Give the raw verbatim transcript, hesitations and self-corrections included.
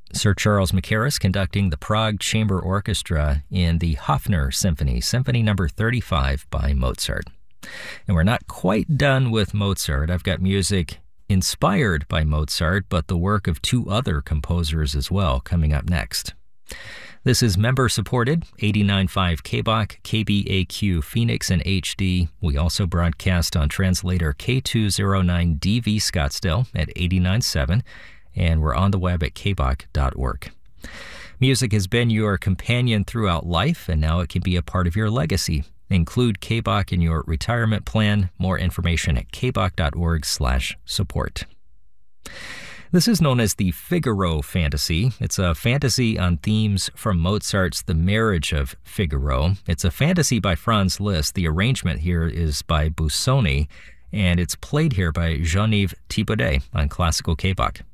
Sir Charles Mackerras conducting the Prague Chamber Orchestra in the Hofner Symphony, Symphony number thirty-five by Mozart. And we're not quite done with Mozart. I've got music inspired by Mozart, but the work of two other composers as well coming up next. This is member-supported, eighty-nine point five K B O C, K B A Q Phoenix and H D. We also broadcast on translator K two oh nine D V Scottsdale at eighty-nine point seven, and we're on the web at k b o c dot org. Music has been your companion throughout life, and now it can be a part of your legacy. Include K B O C in your retirement plan. More information at k b o c dot org slash support. This is known as the Figaro Fantasy. It's a fantasy on themes from Mozart's The Marriage of Figaro. It's a fantasy by Franz Liszt. The arrangement here is by Busoni, and it's played here by Jean-Yves Thibaudet on Classical K B O C.